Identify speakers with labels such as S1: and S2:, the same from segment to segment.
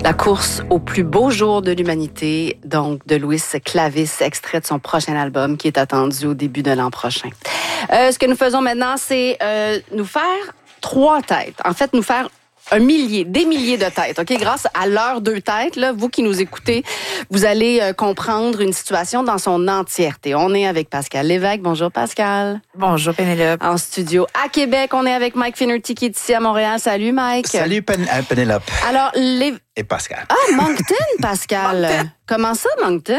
S1: La course au plus beau jour de l'humanité, donc de Louis Clavis, extrait de son prochain album qui est attendu au début de l'an prochain. Ce que nous faisons maintenant, c'est nous faire 3 têtes. En fait, nous faire des milliers de têtes. OK? Grâce à leurs 2 têtes, là, vous qui nous écoutez, vous allez comprendre une situation dans son entièreté. On est avec Pascal Lévesque. Bonjour, Pascal.
S2: Bonjour, Pénélope.
S1: En studio à Québec, on est avec Mike Finnerty qui est ici à Montréal. Salut, Mike.
S3: Salut, Pénélope.
S1: Alors,
S3: Et Pascal.
S1: Ah, Moncton, Pascal.
S2: Moncton.
S1: Comment ça, Moncton?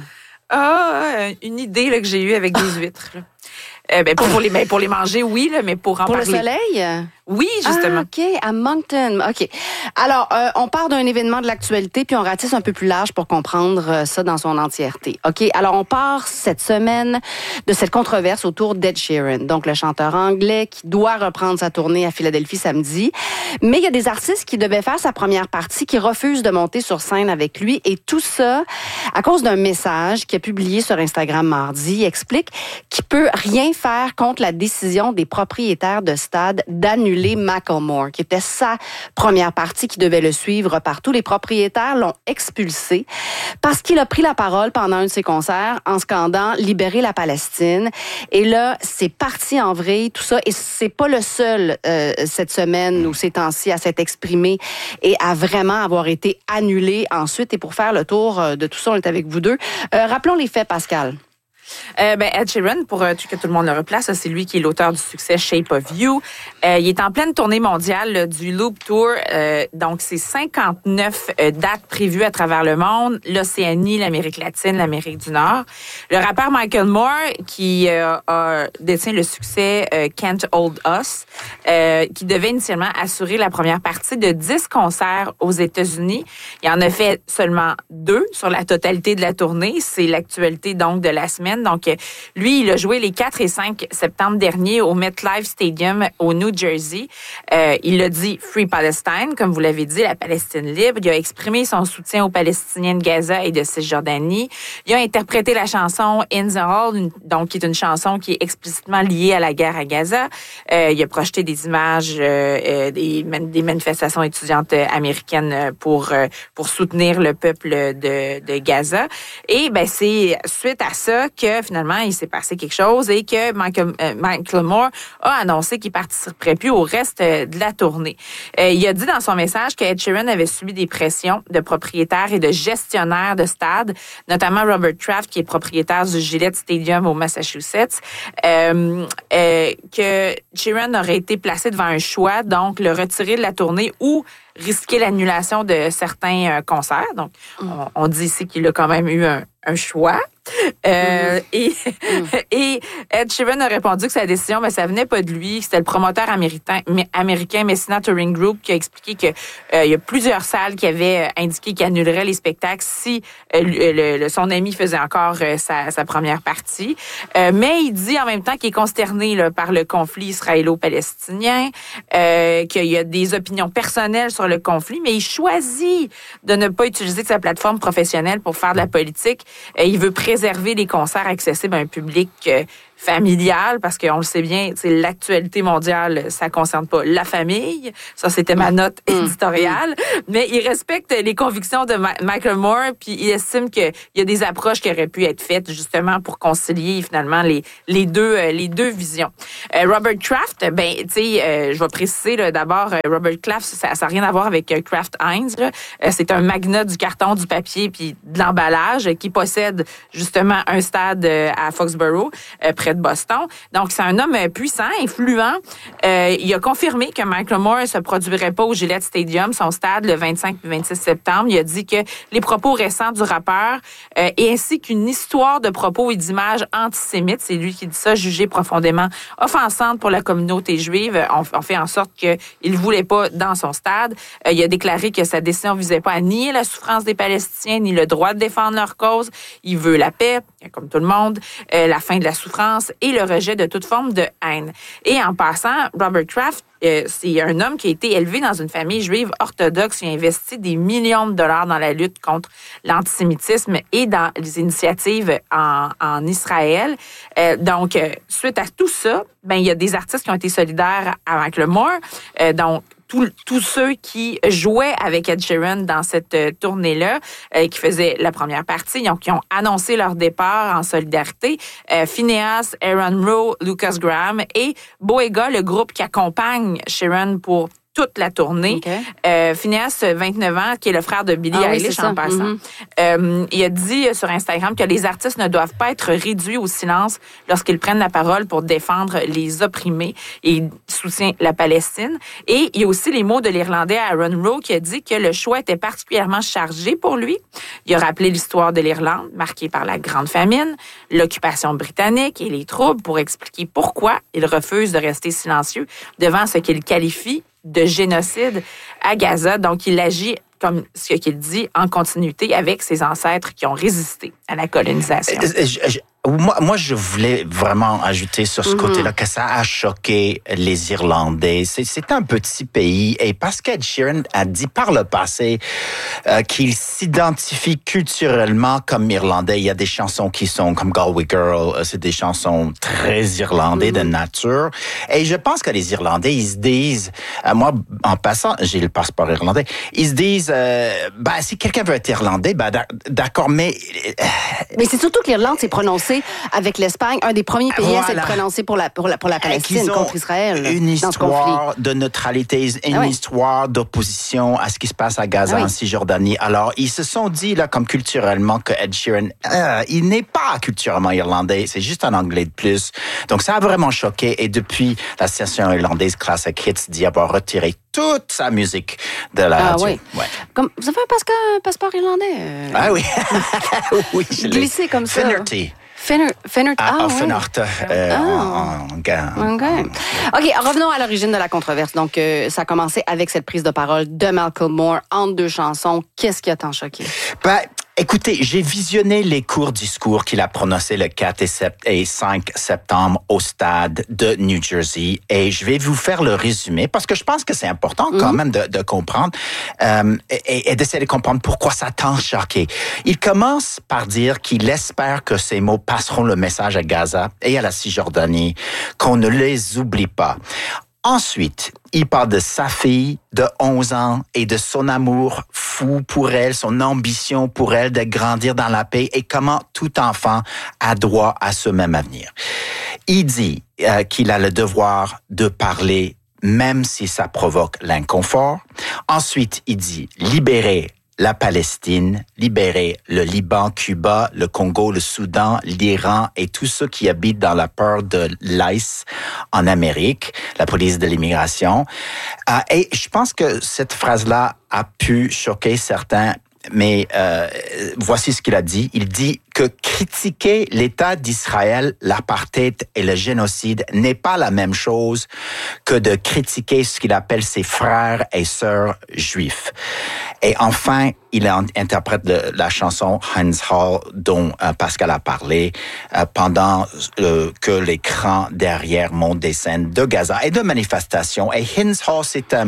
S2: Une idée là, que j'ai eue avec des huîtres. Là. Pas pour les manger, oui, là, mais pour en
S1: Pour
S2: parler.
S1: le soleil?
S2: Oui, justement.
S1: Ah, OK, à Moncton. OK. Alors, on part d'un événement de l'actualité, puis on ratisse un peu plus large pour comprendre ça dans son entièreté. OK, alors on part cette semaine de cette controverse autour d'Ed Sheeran, donc le chanteur anglais qui doit reprendre sa tournée à Philadelphie samedi. Mais il y a des artistes qui devaient faire sa première partie qui refusent de monter sur scène avec lui, et tout ça à cause d'un message qu'il a publié sur Instagram mardi. Il explique qu'il peut rien faire contre la décision des propriétaires de stade d'annuler Macklemore, qui était sa première partie qui devait le suivre partout. Les propriétaires l'ont expulsé parce qu'il a pris la parole pendant un de ses concerts en scandant « Libérer la Palestine ». Et là, c'est parti en vrille, tout ça. Et c'est pas le seul cette semaine ou ces temps-ci à s'être exprimé et à vraiment avoir été annulé ensuite. Et pour faire le tour de tout ça, on est avec vous deux. Rappelons les faits, Pascal.
S2: Ed Sheeran, pour que tout le monde le replace, c'est lui qui est l'auteur du succès Shape of You. Il est en pleine tournée mondiale là, du Loop Tour. Donc, c'est 59 dates prévues à travers le monde, l'Océanie, l'Amérique latine, l'Amérique du Nord. Le rappeur Michael Moore, qui détient le succès Can't Hold Us, qui devait initialement assurer la première partie de 10 concerts aux États-Unis. Il en a fait seulement 2 sur la totalité de la tournée. C'est l'actualité donc de la semaine. Donc, lui, il a joué les 4 et 5 septembre dernier au MetLife Stadium au New Jersey. Il a dit « Free Palestine », comme vous l'avez dit, la Palestine libre. Il a exprimé son soutien aux Palestiniens de Gaza et de Cisjordanie. Il a interprété la chanson « In the Hall », donc qui est une chanson qui est explicitement liée à la guerre à Gaza. Il a projeté des images des manifestations étudiantes américaines pour soutenir le peuple de Gaza. Et c'est suite à ça que finalement, il s'est passé quelque chose et que Michael Moore a annoncé qu'il participerait plus au reste de la tournée. Il a dit dans son message que Ed Sheeran avait subi des pressions de propriétaires et de gestionnaires de stades, notamment Robert Kraft, qui est propriétaire du Gillette Stadium au Massachusetts, que Sheeran aurait été placé devant un choix, donc le retirer de la tournée ou risquer l'annulation de certains concerts. Donc, on dit ici qu'il a quand même eu un choix. Et Ed Sheeran a répondu que sa décision, ça venait pas de lui. C'était le promoteur américain Messina Touring Group qui a expliqué que il y a plusieurs salles qui avaient indiqué qu'il annulerait les spectacles si son ami faisait encore sa première partie. Mais il dit en même temps qu'il est consterné là, par le conflit israélo-palestinien, qu'il y a des opinions personnelles sur le conflit, mais il choisit de ne pas utiliser sa plateforme professionnelle pour faire de la politique. Il veut préserver les concerts accessibles à un public familial, parce qu'on le sait bien, l'actualité mondiale, ça concerne pas la famille. Ça, c'était ma note éditoriale. Mais il respecte les convictions de Michael Moore, puis il estime qu'il y a des approches qui auraient pu être faites justement pour concilier finalement les deux visions. Robert Kraft, je vais préciser là, d'abord, Robert Kraft, ça n'a rien à voir avec Kraft Heinz. Là. C'est un magnat du carton, du papier, puis de l'emballage qui possède justement un stade à Foxborough, près de Boston. Donc, c'est un homme puissant, influent. Il a confirmé que Michael Moore ne se produirait pas au Gillette Stadium, son stade, le 25 et 26 septembre. Il a dit que les propos récents du rappeur et ainsi qu'une histoire de propos et d'images antisémites, c'est lui qui dit ça, jugée profondément offensante pour la communauté juive, ont fait en sorte qu'il ne voulait pas dans son stade. Il a déclaré que sa décision ne visait pas à nier la souffrance des Palestiniens ni le droit de défendre leur cause. Il veut la paix, comme tout le monde, la fin de la souffrance et le rejet de toute forme de haine. Et en passant, Robert Kraft, c'est un homme qui a été élevé dans une famille juive orthodoxe. Il a investi des millions de dollars dans la lutte contre l'antisémitisme et dans les initiatives en Israël. Donc, suite à tout ça, il y a des artistes qui ont été solidaires avec le Moore. Donc, tous ceux qui jouaient avec Ed Sheeran dans cette tournée-là, qui faisaient la première partie, qui ont annoncé leur départ en solidarité. Phineas, Aaron Rowe, Lucas Graham et Boyega, le groupe qui accompagne Sheeran pour toute la tournée. Okay. Phineas, 29 ans, qui est le frère de Billie Eilish en passant. Il a dit sur Instagram que les artistes ne doivent pas être réduits au silence lorsqu'ils prennent la parole pour défendre les opprimés. Et il soutient la Palestine. Et il y a aussi les mots de l'Irlandais Aaron Rowe qui a dit que le choix était particulièrement chargé pour lui. Il a rappelé l'histoire de l'Irlande, marquée par la Grande Famine, l'occupation britannique et les troubles pour expliquer pourquoi il refuse de rester silencieux devant ce qu'il qualifie de génocide à Gaza. Donc, il agit, comme ce qu'il dit, en continuité avec ses ancêtres qui ont résisté à la colonisation.
S3: Moi, je voulais vraiment ajouter sur ce côté-là que ça a choqué les Irlandais. C'est un petit pays et parce qu'Ed Sheeran a dit par le passé qu'il s'identifie culturellement comme Irlandais. Il y a des chansons qui sont comme Galway Girl, c'est des chansons très irlandais de nature. Et je pense que les Irlandais, ils se disent, moi, en passant, j'ai le passeport irlandais, ils se disent, si quelqu'un veut être Irlandais, d'accord, mais
S1: c'est surtout que l'Irlande s'est prononcée avec l'Espagne, un des premiers pays à s'être prononcé pour la Palestine contre Israël.
S3: Une histoire de neutralité, une histoire d'opposition à ce qui se passe à Gaza, en Cisjordanie. Alors, ils se sont dit, là, comme culturellement, que Ed Sheeran, il n'est pas culturellement irlandais, c'est juste un anglais de plus. Donc, ça a vraiment choqué. Et depuis, la station irlandaise Classic Hits dit avoir retiré toute sa musique de la radio.
S1: Oui. Ouais. Comme, vous avez un passeport irlandais?
S3: Ah oui. Oui, je l'ai.
S1: Glissé comme ça.
S3: Finnerty.
S1: Finnerty. OK, revenons à l'origine de la controverse. Donc, ça a commencé avec cette prise de parole de Malcolm Moore entre deux chansons. Qu'est-ce qui a tant choqué?
S3: Écoutez, j'ai visionné les courts discours qu'il a prononcés le 4 et 5 septembre au stade de New Jersey et je vais vous faire le résumé parce que je pense que c'est important quand même de comprendre et d'essayer de comprendre pourquoi ça a tant choqué. Il commence par dire qu'il espère que ces mots passeront le message à Gaza et à la Cisjordanie, qu'on ne les oublie pas. Ensuite, il parle de sa fille de 11 ans et de son amour fou pour elle, son ambition pour elle de grandir dans la paix et comment tout enfant a droit à ce même avenir. Il dit qu'il a le devoir de parler même si ça provoque l'inconfort. Ensuite, il dit libérer la Palestine, libérer le Liban, Cuba, le Congo, le Soudan, l'Iran et tous ceux qui habitent dans la peur de l'ICE en Amérique, la police de l'immigration. Et je pense que cette phrase-là a pu choquer certains, mais voici ce qu'il a dit. Il dit que critiquer l'État d'Israël, l'apartheid et le génocide n'est pas la même chose que de critiquer ce qu'il appelle ses frères et sœurs juifs. Et enfin, il interprète la chanson Heinz Hall dont Pascal a parlé pendant que l'écran derrière monte des scènes de Gaza et de manifestations. Et Heinz Hall,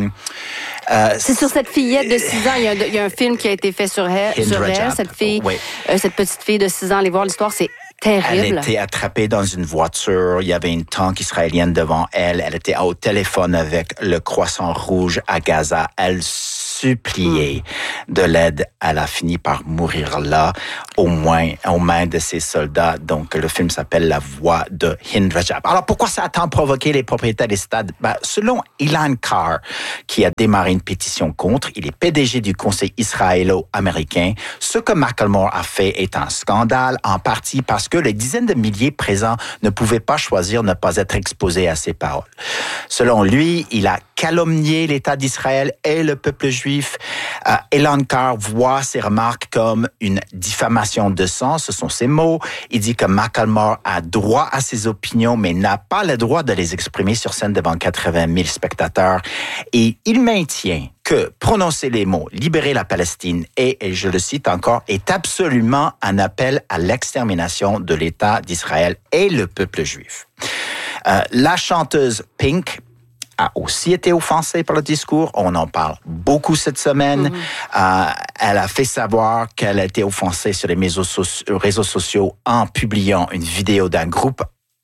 S1: c'est sur cette fillette de 6 ans. Il y a un film qui a été fait sur elle, cette fille, cette petite fille de 6 ans. Allez voir l'histoire, c'est terrible.
S3: Elle était attrapée dans une voiture. Il y avait une tank israélienne devant elle. Elle était au téléphone avec le Croissant Rouge à Gaza. Elle supplier de l'aide. Elle a fini par mourir là, aux mains de ses soldats. Donc, le film s'appelle La Voix de Hind Rajab. Alors, pourquoi ça a tant provoqué les propriétaires des stades? Selon Ilan Carr, qui a démarré une pétition contre, il est PDG du Conseil israélo-américain. Ce que Macklemore a fait est un scandale, en partie parce que les dizaines de milliers présents ne pouvaient pas choisir ne pas être exposés à ses paroles. Selon lui, il a calomnié l'État d'Israël et le peuple juif. Ilan Carr voit ses remarques comme une diffamation de sens, ce sont ses mots. Il dit que Macklemore a droit à ses opinions, mais n'a pas le droit de les exprimer sur scène devant 80 000 spectateurs. Et il maintient que prononcer les mots « libérer la Palestine » et je le cite encore, est absolument un appel à l'extermination de l'État d'Israël et le peuple juif. La chanteuse Pink a aussi été offensée par le discours. On en parle beaucoup cette semaine. Elle a fait savoir qu'elle a été offensée sur les réseaux sociaux en publiant une vidéo d'un groupe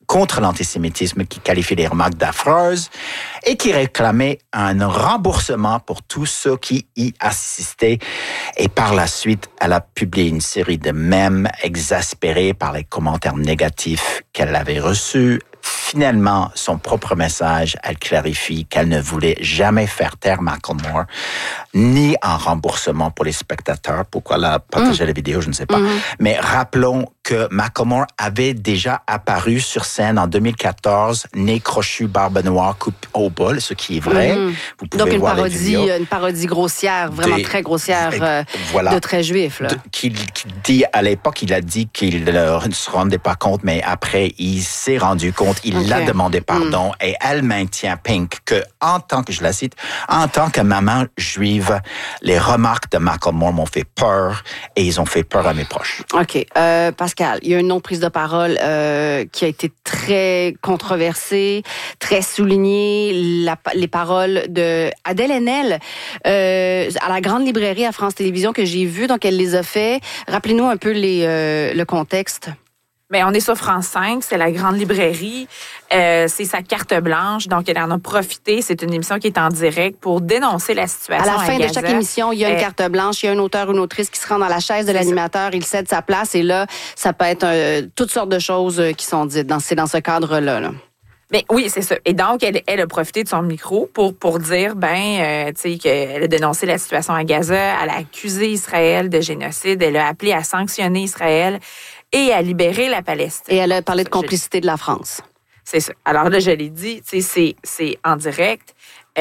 S3: contre l'antisémitisme, qui qualifie les remarques d'affreuses et qui réclamait un remboursement pour tous ceux qui y assistaient. Et par la suite, elle a publié une série de mèmes exaspérés par les commentaires négatifs qu'elle avait reçus. Finalement, son propre message, elle clarifie qu'elle ne voulait jamais faire taire Macklemore, ni en remboursement pour les spectateurs. Pourquoi elle a partagé la vidéo, je ne sais pas. Mais rappelons que Macklemore avait déjà apparu sur scène en 2014, nez crochu, barbe noire, coupe au bol, ce qui est vrai. Vous pouvez
S1: Donc
S3: voir les vidéos.
S1: une parodie grossière, vraiment très grossière,
S3: voilà,
S1: de très juif. Là.
S3: Qu'il dit, à l'époque, il a dit qu'il ne se rendait pas compte, mais après, il s'est rendu compte, il l'a demandé pardon, et elle maintient, Pink, que je la cite, en tant que maman juive, les remarques de Macklemore m'ont fait peur, et ils ont fait peur à mes proches.
S1: OK. Pascal, il y a une autre prise de parole qui a été très controversée, très soulignée. Les paroles de Adèle Haenel à la Grande Librairie à France Télévisions que j'ai vues, donc elle les a fait. Rappelez-nous un peu le contexte.
S2: Bien, on est sur France 5, c'est la Grande Librairie, c'est sa carte blanche, donc elle en a profité. C'est une émission qui est en direct pour dénoncer la situation
S1: à la fin de chaque émission, il y a une carte blanche, il y a un auteur ou une autrice qui se rend dans la chaise de l'animateur, il cède sa place et là, ça peut être toutes sortes de choses qui sont dites. C'est dans ce cadre-là. Là.
S2: Ben oui, c'est ça. Et donc, elle a profité de son micro pour dire, tu sais, qu'elle a dénoncé la situation à Gaza, elle a accusé Israël de génocide, elle a appelé à sanctionner Israël et à libérer la Palestine.
S1: Et elle a parlé de complicité de la France.
S2: C'est ça. Alors là, je l'ai dit, tu sais, c'est en direct.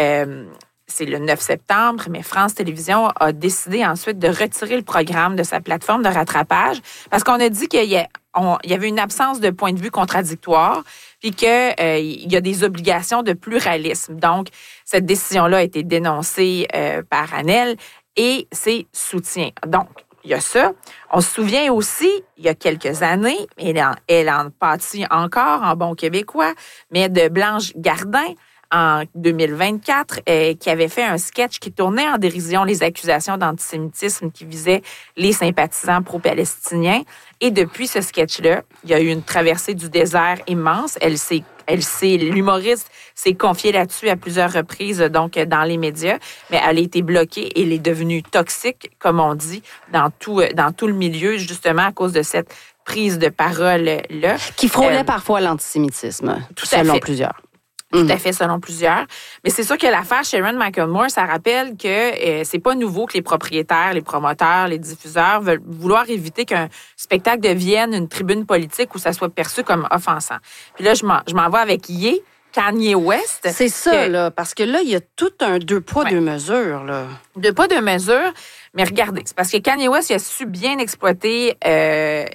S2: C'est le 9 septembre, mais France Télévisions a décidé ensuite de retirer le programme de sa plateforme de rattrapage parce qu'on a dit qu'il y avait une absence de point de vue contradictoire puis qu'il y a des obligations de pluralisme. Donc, cette décision-là a été dénoncée par Haenel et ses soutiens. Donc, il y a ça. On se souvient aussi, il y a quelques années, elle en pâtit encore en bon québécois, mais de Blanche Gardin, en 2024, qui avait fait un sketch qui tournait en dérision les accusations d'antisémitisme qui visaient les sympathisants pro-palestiniens. Et depuis ce sketch-là, il y a eu une traversée du désert immense. L'humoriste s'est confiée là-dessus à plusieurs reprises, donc dans les médias, mais elle a été bloquée et elle est devenue toxique, comme on dit, dans tout le milieu, justement à cause de cette prise de parole-là.
S1: Qui frôlait parfois l'antisémitisme, selon plusieurs.
S2: Tout à fait, selon plusieurs. Mais c'est sûr que l'affaire Sharon Macklemore, ça rappelle que c'est pas nouveau que les propriétaires, les promoteurs, les diffuseurs veulent vouloir éviter qu'un spectacle devienne une tribune politique où ça soit perçu comme offensant. Puis là, je m'en vais avec Kanye West.
S1: C'est ça, là, parce que là, il y a tout un deux poids, deux mesures, là.
S2: Deux poids, deux mesures. Mais regardez, c'est parce que Kanye West, il a su bien exploiter la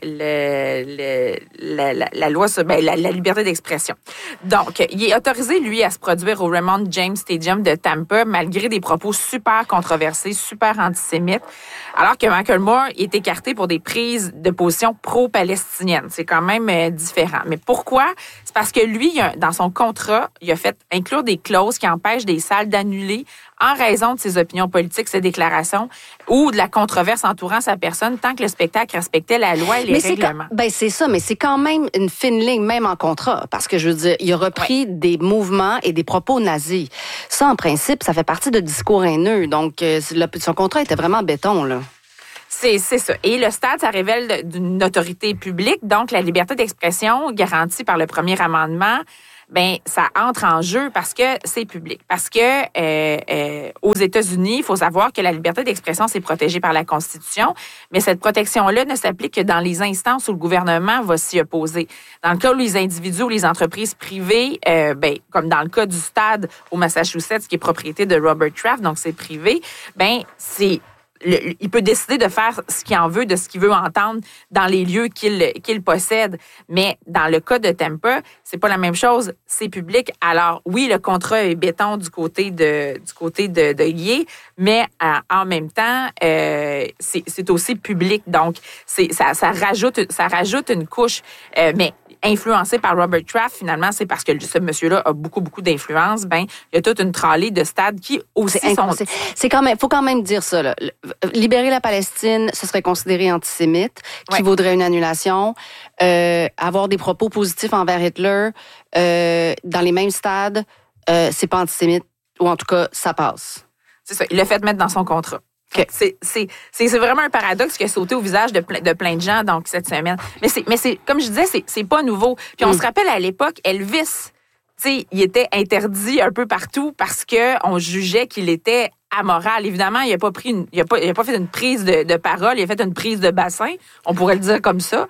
S2: loi sur la liberté d'expression. Donc, il est autorisé, lui, à se produire au Raymond James Stadium de Tampa, malgré des propos super controversés, super antisémites, alors que Macklemore est écarté pour des prises de position pro-palestinienne. C'est quand même différent. Mais pourquoi? C'est parce que lui, dans son contrat, il a fait inclure des clauses qui empêchent des salles d'annuler en raison de ses opinions politiques, ses déclarations ou de la controverse entourant sa personne, tant que le spectacle respectait la loi et les règlements.
S1: C'est ça, mais c'est quand même une fine ligne, même en contrat, parce que je veux dire, il a repris des mouvements et des propos nazis. Ça, en principe, ça fait partie de discours haineux. Donc, son contrat était vraiment béton, là.
S2: C'est ça. Et le stade, ça révèle d'une autorité publique, donc la liberté d'expression garantie par le premier amendement, ça entre en jeu parce que c'est public. Parce que aux États-Unis, il faut savoir que la liberté d'expression, c'est protégé par la Constitution, mais cette protection-là ne s'applique que dans les instances où le gouvernement va s'y opposer. Dans le cas où les individus ou les entreprises privées, comme dans le cas du stade au Massachusetts, qui est propriété de Robert Kraft, donc c'est privé, il peut décider de faire ce qu'il en veut, de ce qu'il veut entendre dans les lieux qu'il possède. Mais dans le cas de Tampa, c'est pas la même chose. C'est public. Alors, oui, le contrat est béton du côté de Ye, mais en même temps, c'est aussi public. Donc, ça rajoute une couche. Mais influencé par Robert Kraft, finalement, c'est parce que ce monsieur-là a beaucoup, beaucoup d'influence. Ben, il y a toute une tralée de stades qui aussi sont...
S1: C'est quand même, faut quand même dire ça, là. Libérer la Palestine, ce serait considéré antisémite, qui vaudrait une annulation. Avoir des propos positifs envers Hitler, dans les mêmes stades, c'est pas antisémite, ou en tout cas, ça passe.
S2: C'est ça. Il l'a fait mettre dans son contrat. Okay. C'est vraiment un paradoxe qui a sauté au visage de plein de gens donc cette semaine. Mais c'est comme je disais, c'est pas nouveau. Puis on se rappelle à l'époque, Elvis, il était interdit un peu partout parce que on jugeait qu'il était amoral. Évidemment, il a pas fait une prise de parole, il a fait une prise de bassin. On pourrait le dire comme ça.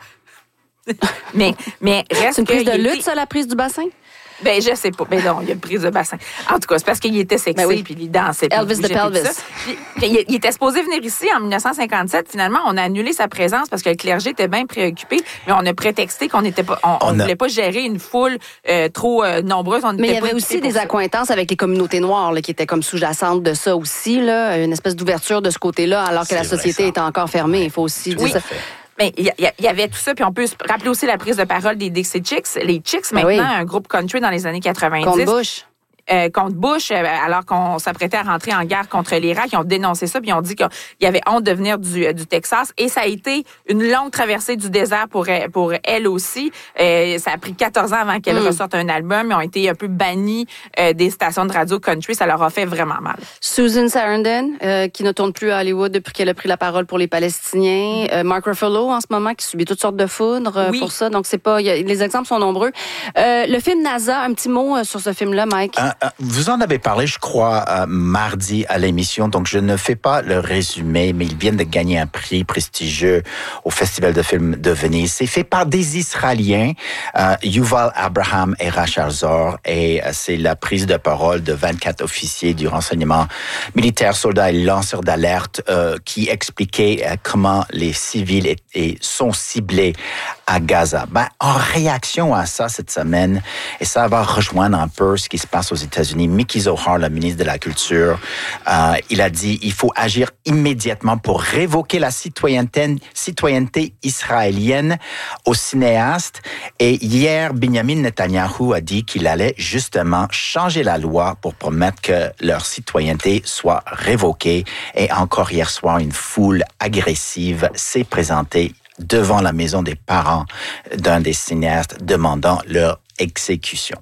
S2: mais reste
S1: c'est une prise de lutte, ça, la prise du bassin?
S2: Ben, je sais pas. Ben non, il y a une prise de bassin. En tout cas, c'est parce qu'il était sexy, puis il dansait.
S1: Elvis the Pelvis.
S2: Puis, il était supposé venir ici en 1957. Finalement, on a annulé sa présence parce que le clergé était bien préoccupé, mais on a prétexté qu'on n'était pas, on voulait pas gérer une foule trop nombreuse.
S1: Mais il y avait aussi des accointances avec les communautés noires là, qui étaient comme sous-jacentes de ça aussi, là, une espèce d'ouverture de ce côté-là, alors que la société était encore fermée. Il faut aussi dire ça.
S2: Mais il y avait tout ça, puis on peut se rappeler aussi la prise de parole des Dixie Chicks. Les Chicks, maintenant, un groupe country dans les années 90.
S1: Contre Bush.
S2: Contre Bush, alors qu'on s'apprêtait à rentrer en guerre contre l'Irak, ils ont dénoncé ça, puis ils ont dit qu'il y avait honte de venir du Texas. Et ça a été une longue traversée du désert pour elle aussi. Ça a pris 14 ans avant qu'elle ressorte un album. Ils ont été un peu bannis des stations de radio country. Ça leur a fait vraiment mal.
S1: Susan Sarandon, qui ne tourne plus à Hollywood depuis qu'elle a pris la parole pour les Palestiniens. Mark Ruffalo, en ce moment, qui subit toutes sortes de foudres pour ça. Donc, c'est pas... les exemples sont nombreux. Le film NASA, un petit mot sur ce film-là, Mike.
S3: Vous en avez parlé, je crois, mardi à l'émission, donc je ne fais pas le résumé, mais ils viennent de gagner un prix prestigieux au Festival de films de Venise. C'est fait par des Israéliens, Yuval Abraham et Rachel Zor, et c'est la prise de parole de 24 officiers du renseignement militaire, soldats et lanceurs d'alerte qui expliquaient comment les civils sont ciblés à Gaza. En réaction à ça cette semaine, et ça va rejoindre un peu ce qui se passe aux États-Unis, Mickey Zohar, le ministre de la Culture, il a dit il faut agir immédiatement pour révoquer la citoyenneté israélienne aux cinéastes. Et hier, Benjamin Netanyahou a dit qu'il allait justement changer la loi pour permettre que leur citoyenneté soit révoquée. Et encore hier soir, une foule agressive s'est présentée devant la maison des parents d'un des cinéastes demandant leur exécution.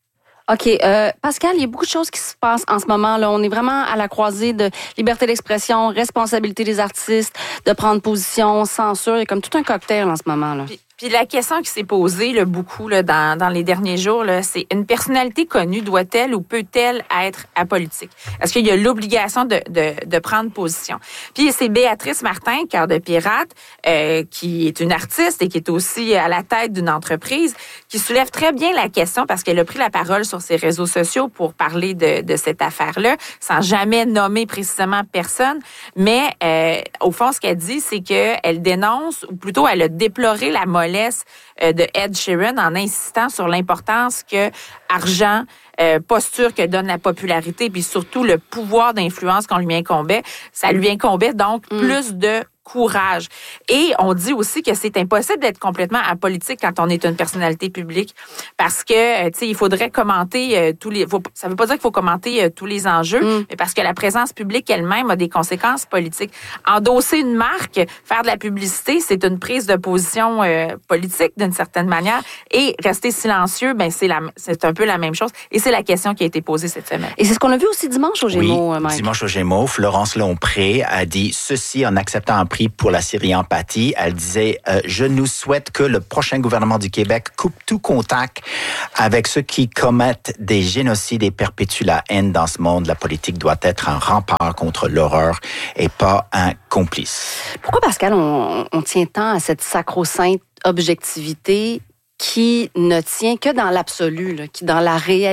S1: OK. Pascal, il y a beaucoup de choses qui se passent en ce moment. Là, on est vraiment à la croisée de liberté d'expression, responsabilité des artistes, de prendre position, censure. Il y a comme tout un cocktail en ce moment. Là.
S2: Puis la question qui s'est posée là, beaucoup là, dans les derniers jours, là, c'est une personnalité connue doit-elle ou peut-elle être apolitique? Est-ce qu'il y a l'obligation de prendre position? Puis c'est Béatrice Martin, Cœur de pirate, qui est une artiste et qui est aussi à la tête d'une entreprise, qui soulève très bien la question parce qu'elle a pris la parole sur ses réseaux sociaux pour parler de cette affaire-là, sans jamais nommer précisément personne. Mais au fond, ce qu'elle dit, c'est qu'elle dénonce, ou plutôt elle a déploré la mollesse de Ed Sheeran en insistant sur l'importance que argent, posture que donne la popularité, puis surtout le pouvoir d'influence qu'on lui incombait, ça lui incombait donc plus de courage. Et on dit aussi que c'est impossible d'être complètement apolitique quand on est une personnalité publique parce que, tu sais, il faudrait commenter ça veut pas dire qu'il faut commenter tous les enjeux, mais parce que la présence publique elle-même a des conséquences politiques. Endosser une marque, faire de la publicité, c'est une prise de position politique d'une certaine manière et rester silencieux, ben c'est un peu la même chose et c'est la question qui a été posée cette semaine.
S1: Et c'est ce qu'on a vu aussi dimanche au Gémeaux, Mike.
S3: Dimanche au Gémeaux, Florence Lompré a dit ceci en acceptant un prix pour la Syrie Empathie. Elle disait je nous souhaite que le prochain gouvernement du Québec coupe tout contact avec ceux qui commettent des génocides et perpétuent la haine dans ce monde. La politique doit être un rempart contre l'horreur et pas un complice.
S1: Pourquoi, Pascal, on tient tant à cette sacro-sainte objectivité qui ne tient que dans l'absolu, là, qui dans la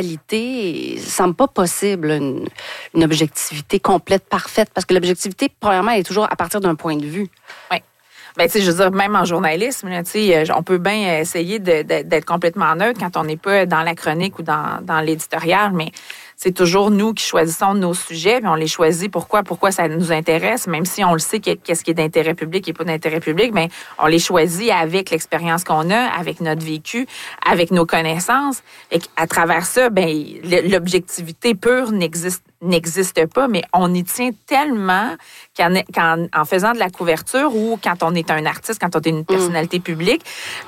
S1: réalité semble pas possible une objectivité complète, parfaite, parce que l'objectivité, premièrement, elle est toujours à partir d'un point de vue.
S2: Oui. Ben, tu sais, je veux dire, même en journalisme, tu sais, on peut bien essayer d'être complètement neutre quand on n'est pas dans la chronique ou dans l'éditorial, mais c'est toujours nous qui choisissons nos sujets, puis on les choisit pourquoi ça nous intéresse, même si on le sait qu'est-ce qui est d'intérêt public et pas d'intérêt public, mais on les choisit avec l'expérience qu'on a, avec notre vécu, avec nos connaissances. Et à travers ça, l'objectivité pure n'existe pas, mais on y tient tellement qu'en faisant de la couverture ou quand on est un artiste, quand on est une personnalité publique,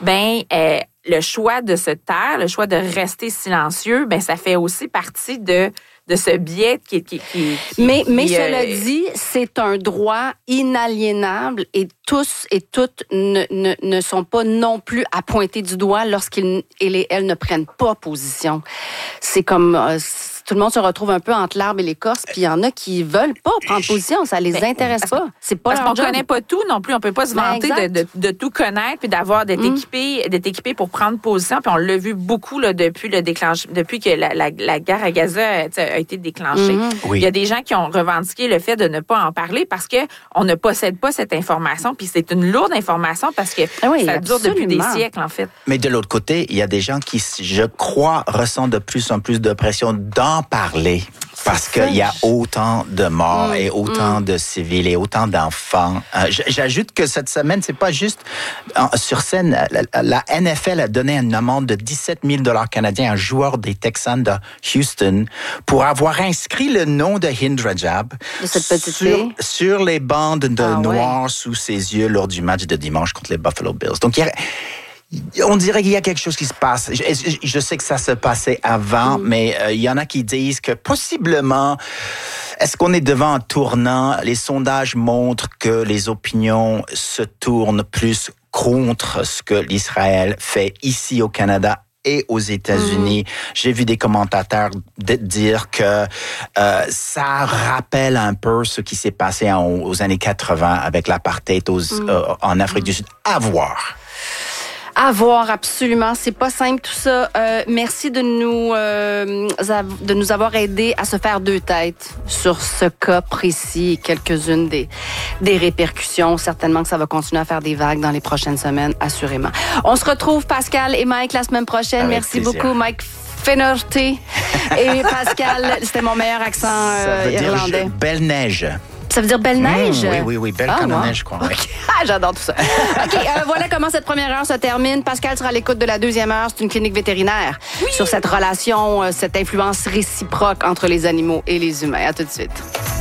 S2: le choix de se taire, le choix de rester silencieux, ça fait aussi partie de ce biais qui
S1: Mais cela dit, c'est un droit inaliénable et tous et toutes ne sont pas non plus à pointer du doigt lorsqu'ils et elles ne prennent pas position. C'est comme tout le monde se retrouve un peu entre l'arbre et l'écorce, puis il y en a qui veulent pas prendre position, ça les intéresse pas. C'est pas
S2: parce qu'on connaît pas tout non plus, on peut pas se vanter de tout connaître puis d'être équipé pour prendre position, puis on l'a vu beaucoup là depuis que la guerre à Gaza a été déclenchée.
S3: Oui.
S2: Il y a des gens qui ont revendiqué le fait de ne pas en parler parce que on ne possède pas cette information, puis c'est une lourde information parce que ça dure depuis des siècles en fait.
S3: Mais de l'autre côté, il y a des gens qui, je crois, ressentent de plus en plus de pression d'en parler parce qu'il y a autant de morts et autant de civils et autant d'enfants. J'ajoute que cette semaine, c'est pas juste sur scène. La NFL a donné une amende de $17,000 canadiens à un joueur des Texans de Houston pour avoir inscrit le nom de Hind Rajab
S1: de cette petite fille
S3: sur les bandes de noir sous ses yeux lors du match de dimanche contre les Buffalo Bills. Donc, on dirait qu'il y a quelque chose qui se passe. Je sais que ça se passait avant, mais il y en a qui disent que possiblement, est-ce qu'on est devant un tournant? Les sondages montrent que les opinions se tournent plus contre ce que l'Israël fait ici au Canada et aux États-Unis. J'ai vu des commentateurs dire que ça rappelle un peu ce qui s'est passé aux années 80 avec l'apartheid en Afrique du Sud. À voir.
S1: À voir, absolument. C'est pas simple tout ça. Merci de nous avoir aidés à se faire deux têtes sur ce cas précis et quelques-unes des répercussions. Certainement que ça va continuer à faire des vagues dans les prochaines semaines, assurément. On se retrouve, Pascal et Mike, la semaine prochaine.
S3: Avec
S1: Merci
S3: plaisir.
S1: beaucoup, Mike Fenorte et Pascal. C'était mon meilleur accent irlandais.
S3: Belle neige.
S1: Ça veut dire belle neige?
S3: Oui. Belle comme la neige, je crois.
S1: Okay. J'adore tout ça. OK, voilà comment cette première heure se termine. Pascal sera à l'écoute de la deuxième heure. C'est une clinique vétérinaire sur cette relation, cette influence réciproque entre les animaux et les humains. À tout de suite.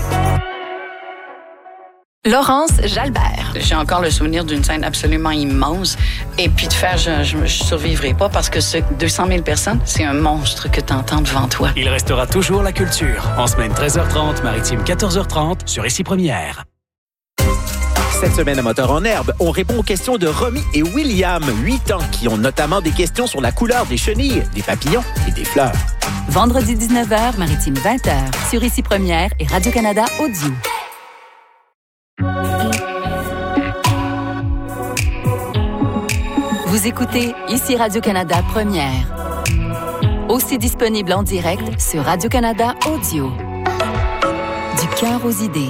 S4: Laurence Jalbert.
S5: J'ai encore le souvenir d'une scène absolument immense. Et puis de faire, je survivrai pas parce que 200 000 personnes, c'est un monstre que t'entends devant toi.
S6: Il restera toujours la culture. En semaine 13h30, maritime 14h30, sur Ici Première.
S7: Cette semaine à Moteur en herbe, on répond aux questions de Romy et William, 8 ans, qui ont notamment des questions sur la couleur des chenilles, des papillons et des fleurs.
S4: Vendredi 19h, maritime 20h, sur Ici Première et Radio-Canada Audio. Vous écoutez Ici Radio-Canada Première. Aussi disponible en direct sur Radio-Canada Audio. Du cœur aux idées.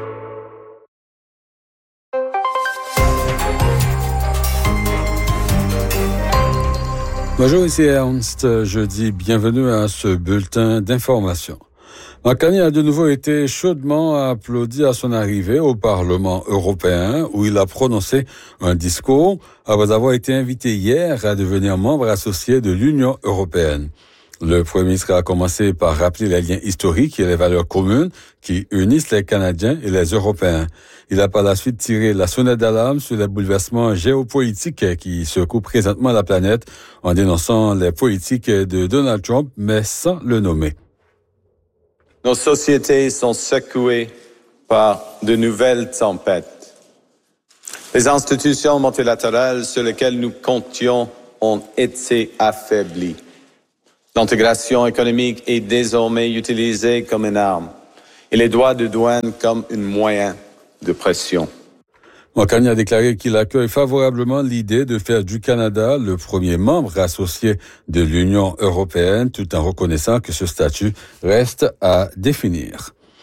S8: Bonjour, ici Ernst. Je dis bienvenue à ce bulletin d'information. McCartney a de nouveau été chaudement applaudi à son arrivée au Parlement européen où il a prononcé un discours après avoir été invité hier à devenir membre associé de l'Union européenne. Le Premier ministre a commencé par rappeler les liens historiques et les valeurs communes qui unissent les Canadiens et les Européens. Il a par la suite tiré la sonnette d'alarme sur les bouleversements géopolitiques qui secouent présentement la planète en dénonçant les politiques de Donald Trump, mais sans le nommer.
S9: Nos sociétés sont secouées par de nouvelles tempêtes. Les institutions multilatérales sur lesquelles nous comptions ont été affaiblies. L'intégration économique est désormais utilisée comme une arme et les droits de douane comme un moyen de pression.
S8: McCartney a déclaré qu'il accueille favorablement l'idée de faire du Canada le premier membre associé de l'Union européenne, tout en reconnaissant que ce statut reste à définir.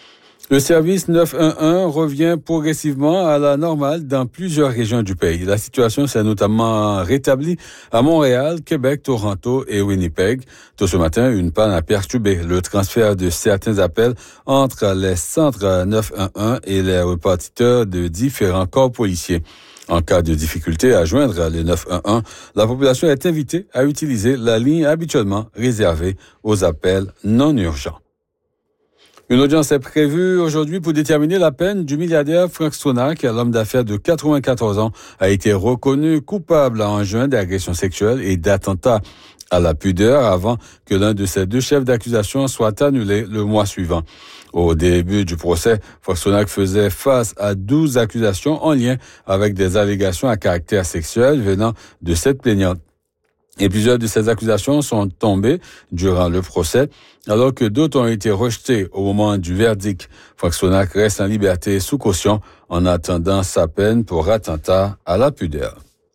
S8: Le service 911 revient progressivement à la normale dans plusieurs régions du pays. La situation s'est notamment rétablie à Montréal, Québec, Toronto et Winnipeg. Tôt ce matin, une panne a perturbé le transfert de certains appels entre les centres 911 et les répartiteurs de différents corps policiers. En cas de difficulté à joindre le 911, la population est invitée à utiliser la ligne habituellement réservée aux appels non urgents. Une audience est prévue aujourd'hui pour déterminer la peine du milliardaire Frank Stronach. L'homme d'affaires de 94 ans a été reconnu coupable en juin d'agression sexuelle et d'attentat à la pudeur avant que l'un de ses deux chefs d'accusation soit annulé le mois suivant. Au début du procès, Frank Stronach faisait face à 12 accusations en lien avec des allégations à caractère sexuel venant de cette plaignante. Et plusieurs de ces accusations sont tombées durant le procès, alors que d'autres ont été rejetées au moment du verdict. Frank Stronach reste en liberté sous caution en attendant sa peine pour attentat à la pudeur.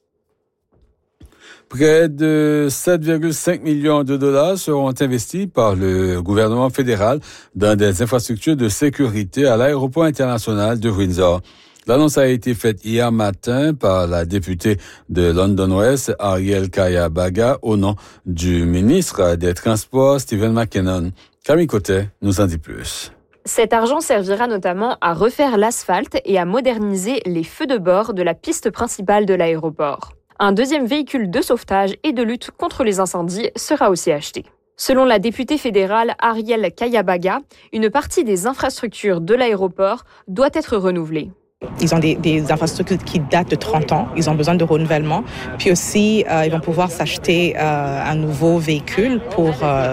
S8: Près de 7,5 millions de dollars seront investis par le gouvernement fédéral dans des infrastructures de sécurité à l'aéroport international de Windsor. L'annonce a été faite hier matin par la députée de London West, Ariel Kaya-Baga, au nom du ministre des Transports, Stephen McKinnon. Camille Côté nous en dit plus.
S10: Cet argent servira notamment à refaire l'asphalte et à moderniser les feux de bord de la piste principale de l'aéroport. Un deuxième véhicule de sauvetage et de lutte contre les incendies sera aussi acheté. Selon la députée fédérale Ariel Kaya-Baga, une partie des infrastructures de l'aéroport doit être renouvelée.
S11: Ils ont des infrastructures qui datent de 30 ans. Ils ont besoin de renouvellement. Puis aussi, ils vont pouvoir s'acheter un nouveau véhicule pour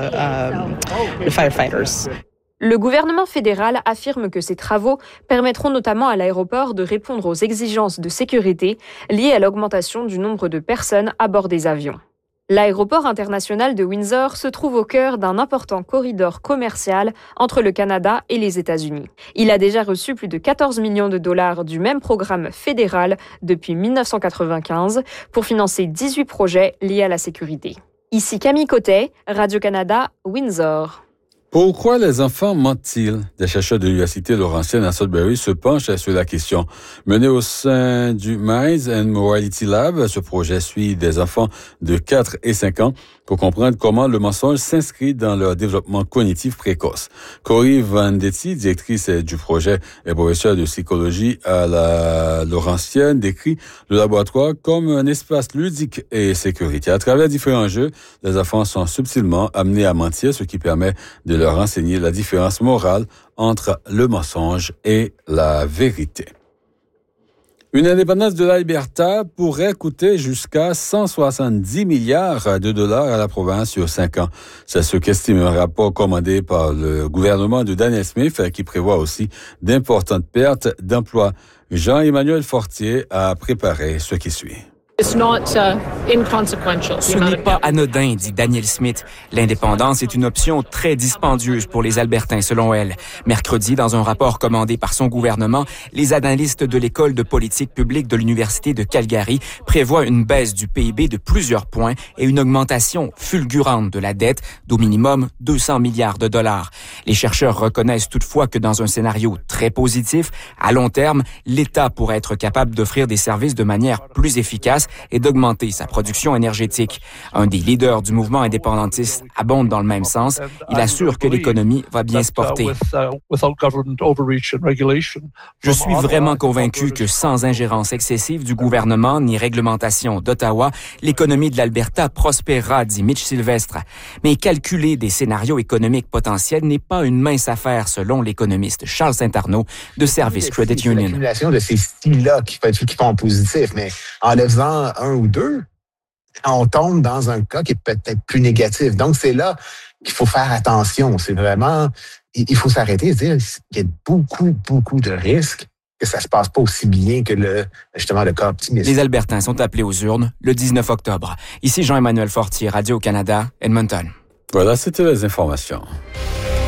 S11: les firefighters.
S10: Le gouvernement fédéral affirme que ces travaux permettront notamment à l'aéroport de répondre aux exigences de sécurité liées à l'augmentation du nombre de personnes à bord des avions. L'aéroport international de Windsor se trouve au cœur d'un important corridor commercial entre le Canada et les États-Unis. Il a déjà reçu plus de 14 millions de dollars du même programme fédéral depuis 1995 pour financer 18 projets liés à la sécurité. Ici Camille Côté, Radio-Canada, Windsor.
S8: Pourquoi les enfants mentent-ils? Des chercheurs de l'Université Laurentienne à Sudbury se penchent sur la question. Mené au sein du Minds and Morality Lab, ce projet suit des enfants de 4 et 5 ans pour comprendre comment le mensonge s'inscrit dans leur développement cognitif précoce. Corey Vendetti, directrice du projet et professeure de psychologie à la Laurentienne, décrit le laboratoire comme un espace ludique et sécurité. À travers différents jeux, les enfants sont subtilement amenés à mentir, ce qui permet de leur enseigner la différence morale entre le mensonge et la vérité. Une indépendance de l'Alberta pourrait coûter jusqu'à 170 milliards de dollars à la province sur 5 ans. C'est ce qu'estime un rapport commandé par le gouvernement de Daniel Smith qui prévoit aussi d'importantes pertes d'emplois. Jean-Emmanuel Fortier a préparé ce qui suit.
S12: Ce n'est pas anodin, dit Daniel Smith. L'indépendance est une option très dispendieuse pour les Albertains, selon elle. Mercredi, dans un rapport commandé par son gouvernement, les analystes de l'École de politique publique de l'Université de Calgary prévoient une baisse du PIB de plusieurs points et une augmentation fulgurante de la dette d'au minimum 200 milliards de dollars. Les chercheurs reconnaissent toutefois que dans un scénario très positif, à long terme, l'État pourrait être capable d'offrir des services de manière plus efficace et d'augmenter sa production énergétique. Un des leaders du mouvement indépendantiste abonde dans le même sens. Il assure que l'économie va bien se porter. Je suis vraiment convaincu que sans ingérence excessive du gouvernement ni réglementation d'Ottawa, l'économie de l'Alberta prospérera, dit Mitch Sylvestre. Mais calculer des scénarios économiques potentiels n'est pas une mince affaire, selon l'économiste Charles Saint-Arnaud de Service Credit Union.
S13: L'accumulation de ces styles-là qui font en positif, mais en le faisant un ou deux, on tombe dans un cas qui est peut-être plus négatif. Donc, c'est là qu'il faut faire attention. C'est vraiment, il faut s'arrêter et se dire qu'il y a beaucoup de risques que ça se passe pas aussi bien que le cas optimiste.
S12: Les Albertains sont appelés aux urnes le 19 octobre. Ici Jean-Emmanuel Fortier, Radio-Canada, Edmonton.
S8: Voilà, c'était les informations.